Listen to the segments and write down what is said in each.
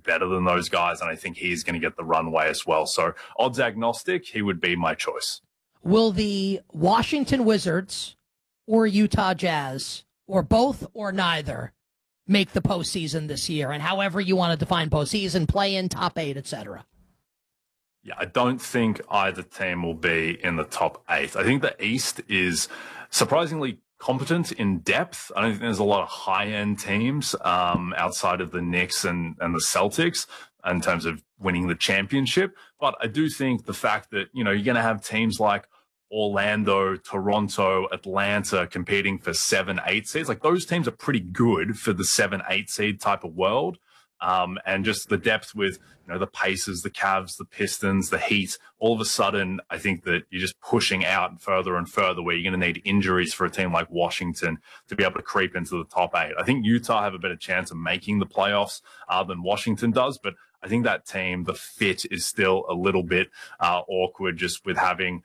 better than those guys, and I think he's going to get the runway as well. So odds agnostic, he would be my choice. Will the Washington Wizards or Utah Jazz, or both or neither, make the postseason this year? And however you want to define postseason, play in, top 8, etc. Yeah, I don't think either team will be in the top 8. I think the East is surprisingly competent in depth. I don't think there's a lot of high-end teams outside of the Knicks and the Celtics in terms of winning the championship. But I do think the fact that, you're going to have teams like Orlando, Toronto, Atlanta competing for 7, 8 seeds. Like, those teams are pretty good for the 7, 8 seed type of world. And just the depth with, the Pacers, the Cavs, the Pistons, the Heat, all of a sudden, I think that you're just pushing out further and further where you're going to need injuries for a team like Washington to be able to creep into the top 8. I think Utah have a better chance of making the playoffs than Washington does, but I think that team, the fit is still a little bit awkward just with having,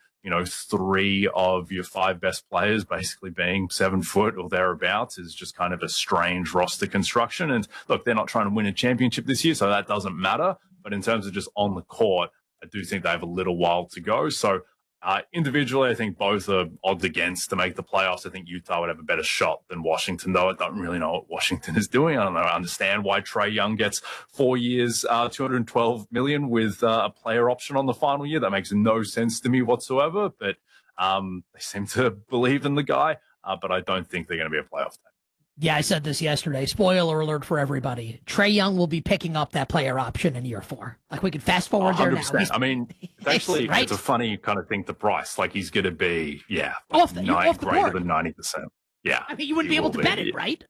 3 of your 5 best players basically being 7 foot or thereabouts is just kind of a strange roster construction. And look, they're not trying to win a championship this year, so that doesn't matter. But in terms of just on the court, I do think they have a little while to go. So individually, I think both are odds against to make the playoffs. I think Utah would have a better shot than Washington, though. I don't really know what Washington is doing. I don't know. I understand why Trae Young gets 4 years, $212 million with a player option on the final year. That makes no sense to me whatsoever. But they seem to believe in the guy. But I don't think they're going to be a playoff team. Yeah, I said this yesterday. Spoiler alert for everybody. Trae Young will be picking up that player option in year 4. Like, we could fast forward there now. I mean, actually, right? It's a funny kind of thing to price. Like, he's going to be, off the greater board. Than 90%. Yeah. I mean, you wouldn't be able to bet it, right?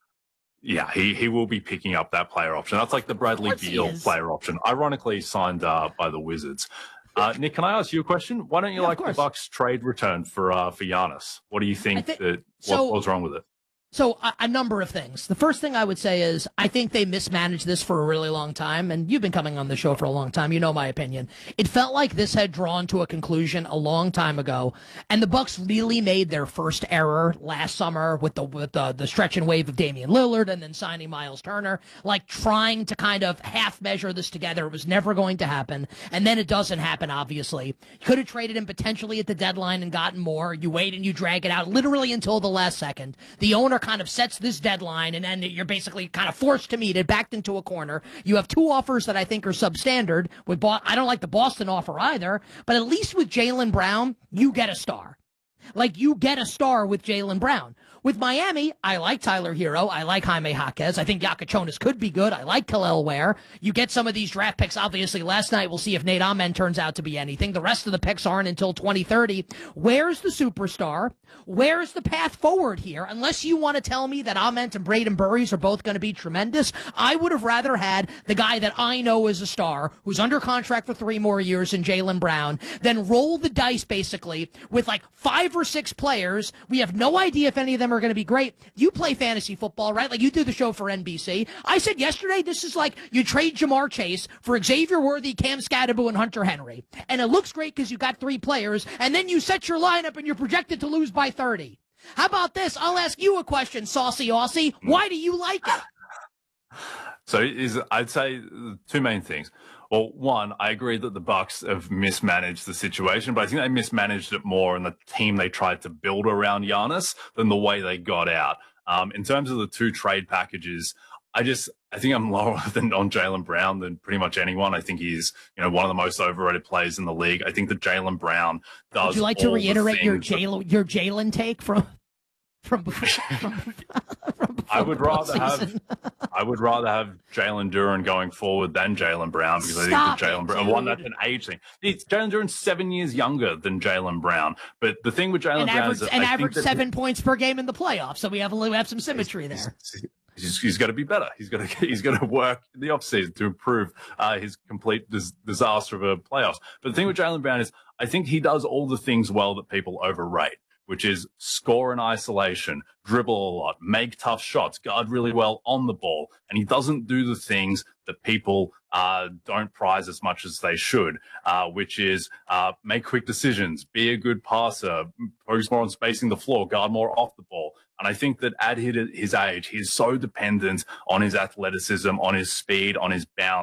Yeah, he will be picking up that player option. That's like the Bradley Beal player option. Ironically signed by the Wizards. Nick, can I ask you a question? Why don't you like the Bucks trade return for Giannis? What do you think what's wrong with it? So a number of things. The first thing I would say is I think they mismanaged this for a really long time, and you've been coming on the show for a long time. You know my opinion. It felt like this had drawn to a conclusion a long time ago, and the Bucks really made their first error last summer with the stretch and wave of Damian Lillard and then signing Miles Turner, like trying to kind of half measure this together. It was never going to happen, and then it doesn't happen, obviously. You could have traded him potentially at the deadline and gotten more. You wait and you drag it out literally until the last second. The owner kind of sets this deadline, and then you're basically kind of forced to meet it, backed into a corner. You have 2 offers that I think are substandard. I don't like the Boston offer either, but at least with Jaylen Brown, you get a star. Like, you get a star with Jaylen Brown. With Miami, I like Tyler Hero. I like Jaime Jaquez. I think Yakachonis could be good. I like Kel'el Ware. You get some of these draft picks. Obviously, last night we'll see if Nate Amen turns out to be anything. The rest of the picks aren't until 2030. Where's the superstar? Where's the path forward here? Unless you want to tell me that Amen and Braden Burries are both going to be tremendous, I would have rather had the guy that I know is a star, who's under contract for 3 more years in Jaylen Brown, than roll the dice basically with like 5 or 6 players. We have no idea if any of them are going to be great. You play fantasy football, right? Like, you do the show for NBC. I said yesterday, this is like you trade Jamar Chase for Xavier Worthy, Cam Scadaboo, and Hunter Henry. And it looks great because you got 3 players, and then you set your lineup and you're projected to lose by 30. How about this? I'll ask you a question, Saucy Aussie. Why do you like it? So I'd say 2 main things. Well, one, I agree that the Bucks have mismanaged the situation, but I think they mismanaged it more in the team they tried to build around Giannis than the way they got out. In terms of the 2 trade packages, I think I'm lower on Jaylen Brown than pretty much anyone. I think he's, one of the most overrated players in the league. I think that Jaylen Brown does. Would you like to reiterate your Jaylen take from I would rather have Jalen Duren going forward than Jaylen Brown, because I think that Jaylen Brown, that's an age thing. Jalen Duren's 7 years younger than Jaylen Brown, but the thing with Jaylen Brown is that average 7 points per game in the playoffs, so we have some symmetry there. He's got to be better. He's got to work in the offseason to improve his complete disaster of a playoffs. But the thing with Jaylen Brown is I think he does all the things well that people overrate, which is score in isolation, dribble a lot, make tough shots, guard really well on the ball. And he doesn't do the things that people don't prize as much as they should, which is make quick decisions, be a good passer, focus more on spacing the floor, guard more off the ball. And I think that at his age, he's so dependent on his athleticism, on his speed, on his bounce,